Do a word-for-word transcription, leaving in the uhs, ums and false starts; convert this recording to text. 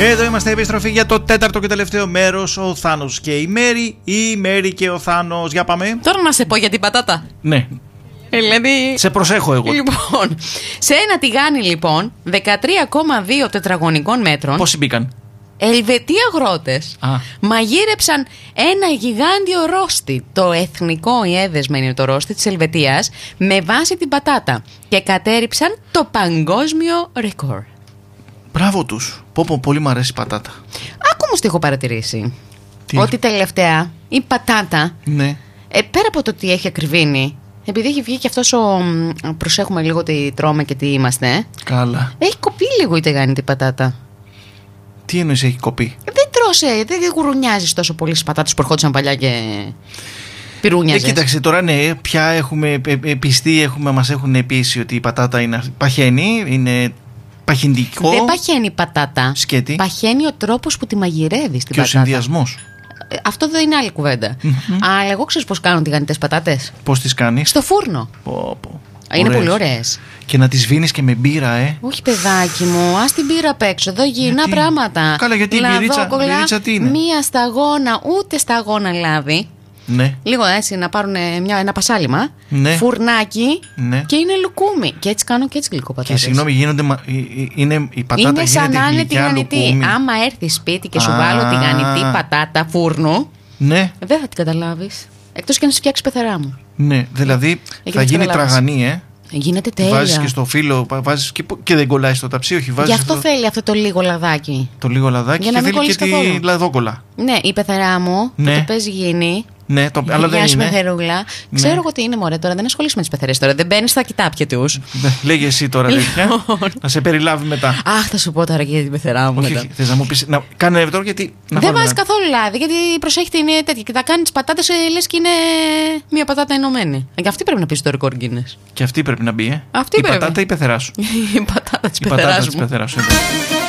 Εδώ είμαστε επιστροφή για το τέταρτο και τελευταίο μέρος. Ο Θάνος και η Μέρη. Η Μέρη και ο Θάνος. Για πάμε. Τώρα να σε πω για την πατάτα. Ναι. Δηλαδή... Σε προσέχω εγώ. Λοιπόν, σε ένα τηγάνι λοιπόν δεκατρία κόμμα δύο τετραγωνικών μέτρων. Πόσοι μπήκαν? Ελβετοί αγρότες Α. μαγείρεψαν ένα γιγάντιο ρόστι, το εθνικό η έδεσμα είναι το ρόστι της Ελβετίας, με βάση την πατάτα και κατέριψαν το παγκόσμιο ρεκόρ. Μπράβο τους. Πω πω, πολύ μου αρέσει η πατάτα. Άκου όμως τι έχω παρατηρήσει. Τι? Ότι τελευταία η πατάτα, Ναι. ε, πέρα από το ότι έχει ακριβήνει, επειδή έχει βγει και αυτός ο... προσέχουμε λίγο τι τρώμε και τι είμαστε. Καλά. Έχει κοπεί λίγο η τηγάνιτη πατάτα. Τι εννοείς έχει κοπεί? Δεν τρώσε, δεν γουρουνιάζεις τόσο πολύ στις πατάτες που ερχόντουσαν παλιά και πυρούνιαζες. Ε, κοίταξε τώρα, ναι, πια έχουμε ε, ε, πιστεί, έχουμε, μας έχουν πείσει ότι η πατάτα είναι παχαίνει, είναι παχυντικό. Δεν παχαίνει η πατάτα. Σκέτη. Παχαίνει ο τρόπος που τη μαγειρεύεις την Και πατάτα. ο συνδυασμός. Ε, Αυτό δεν είναι άλλη κουβέντα. Mm-hmm. Αλλά εγώ ξέρεις πώς κάνουν τηγανιτές πατάτες? Πώς τις κάνεις? Στο φούρνο. Πω, πω. Είναι Ωραίες. πολύ ωραίες. Και να τις βίνεις και με μπύρα, ε. Όχι παιδάκι μου, ας την πύρα απ' έξω. Εδώ γυρνά Γιατί? πράγματα. Καλά, γιατί η μπυρίτσα- Λαδόκολλα, μπυρίτσα τι είναι? μία σταγόνα, ούτε σταγόνα λάδι. Ναι. Λίγο έτσι να πάρουν μια, ένα πασάλιμα. Ναι. Φουρνάκι. Ναι. Και είναι λουκούμι. Και έτσι κάνω και έτσι γλυκοπατάτες. Και συγγνώμη, γίνονται. μα- ε, ε, Είναι, η πατάτα Είναι σαν γίνεται να είναι γλυκιά, τηγανιτή. λουκούμι. Άμα έρθει σπίτι και σου Α. βάλω τηγανιτή πατάτα φούρνου, Ναι, δεν θα την καταλάβεις. Εκτός και να σου φτιάξει πεθερά μου. ναι. Δηλαδή Εκεί θα δεν γίνει καταλάβεις. τραγανή, ε. Γίνεται Τη βάζεις τέλεια. και στο φύλλο, βάζεις και, και δεν κολλάει στο ταψί, όχι. Βάζεις Γι' αυτό θέλει αυτό το λίγο λαδάκι. το λίγο λαδάκι Για και να μην θέλει και κολλήσει τη καθόλου. λαδόκολλα. Ναι, η πεθερά μου Ναι. που το παίζει γίνει. Ναι, το, αλλά δεν Γεια σου είναι. πεθερούλα. Ξέρω εγώ τι είναι, μωρέ, τώρα δεν ασχολείσαι με τις πεθερές τώρα. Δεν μπαίνεις στα κοιτάπια τους. Ναι, λέγε εσύ τώρα τέτοια. Να σε περιλάβει μετά. Αχ, θα σου πω τώρα και για την πεθερά μου. Όχι, μετά. όχι, θες να μου πεις. Να, κάνε τώρα γιατί. Να Δεν βάλουμε βάζει ένα- καθόλου λάδι, γιατί προσέχετε είναι τέτοια. Και τα κάνει τι πατάτε, λες και είναι μία πατάτα ενωμένη. Και αυτή πρέπει να πει στο ρεκόρ Guinness. Και αυτή πρέπει να μπει, ε. Αυτή η πρέπει. πατάτα ή η πεθερά σου. Η πατάτα τη Η πατάτα πεθερά της μου. πεθεράς σου. εντάξει.